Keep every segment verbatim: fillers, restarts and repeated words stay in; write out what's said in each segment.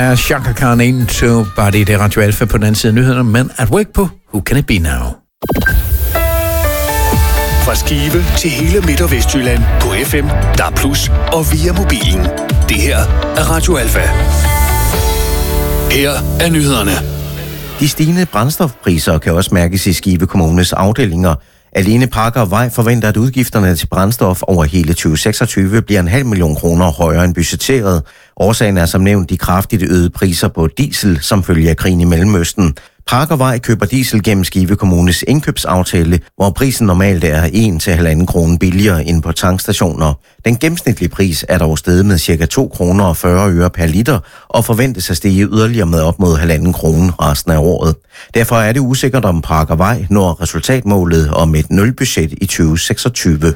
er Chaka Khan Into Body. Det er Radio Alfa på den anden side af nyhederne, men at work på Who Can It Be Now? Fra Skive til hele Midt- og Vestjylland på F M, D A B plus, og via mobilen. Det her er Radio Alfa. Her er nyhederne. De stigende brændstofpriser kan også mærkes i Skive Kommunes afdelinger. Alene Parker og Vej forventer, at udgifterne til brændstof over hele tyve seksogtyve bliver en halv million kroner højere end budgetteret. Årsagen er som nævnt de kraftigt øgede priser på diesel, som følger af krigen i Mellemøsten. Parker og Vej køber diesel gennem Skive Kommunes indkøbsaftale, hvor prisen normalt er en til halvanden krone billigere end på tankstationer. Den gennemsnitlige pris er dog steget med ca. to kroner og fyrre øre per liter, og forventes at stige yderligere med op mod halvanden krone resten af året. Derfor er det usikkert, om Parker og Vej når resultatmålet om et nulbudget i tyve seksogtyve.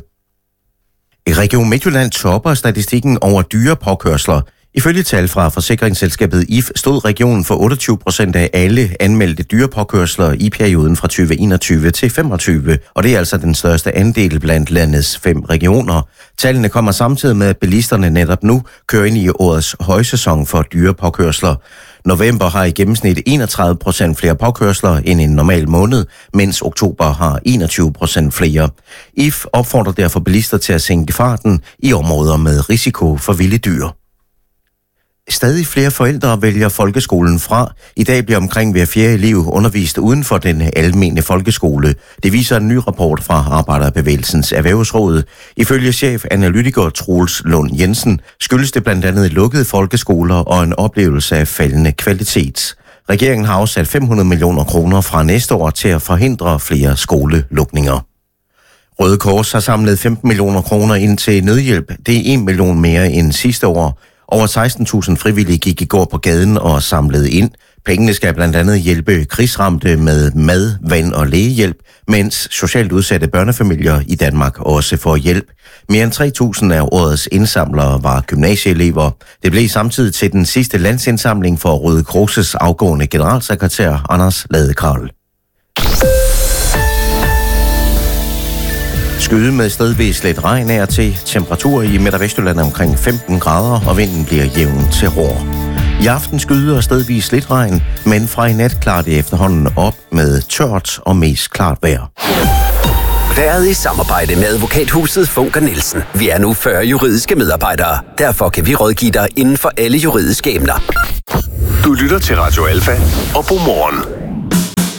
I Region Midtjylland topper statistikken over dyre påkørsler. Ifølge tal fra forsikringsselskabet I F stod regionen for otteogtyve procent af alle anmeldte dyrepåkørsler i perioden fra tyve enogtyve til femogtyve, og det er altså den største andel blandt landets fem regioner. Tallene kommer samtidig med, at bilisterne netop nu kører ind i årets højsæson for dyrepåkørsler. November har i gennemsnit enogtredive procent flere påkørsler end en normal måned, mens oktober har enogtyve procent flere. I F opfordrer derfor bilister til at sænke farten i områder med risiko for vilde dyr. Stadig flere forældre vælger folkeskolen fra. I dag bliver omkring hver fjerde elev undervist uden for den almene folkeskole. Det viser en ny rapport fra Arbejderbevægelsens Erhvervsråd. Ifølge chefanalytiker Troels Lund Jensen skyldes det blandt andet lukkede folkeskoler og en oplevelse af faldende kvalitet. Regeringen har afsat fem hundrede millioner kroner fra næste år til at forhindre flere skolelukninger. Røde Kors har samlet femten millioner kroner ind til nødhjælp. Det er en million mere end sidste år. Over seksten tusind frivillige gik i går på gaden og samlede ind. Pengene skal blandt andet hjælpe krigsramte med mad, vand og lægehjælp, mens socialt udsatte børnefamilier i Danmark også får hjælp. Mere end tre tusind af årets indsamlere var gymnasieelever. Det blev samtidig til den sidste landsindsamling for Røde Kors' afgående generalsekretær Anders Ladekarl. Skyde med stedvis lidt regn er til. Temperatur i Midt- og Vestjylland omkring femten grader, og vinden bliver jævn til rå. I aften skyder og stedvis lidt regn, men fra i nat klarer det efterhånden op med tørt og mest klart vejr. Været i samarbejde med advokathuset Funk og Nielsen. Vi er nu fyrre juridiske medarbejdere. Derfor kan vi rådgive dig inden for alle juridiske emner. Du lytter til Radio Alfa og Godmorgen.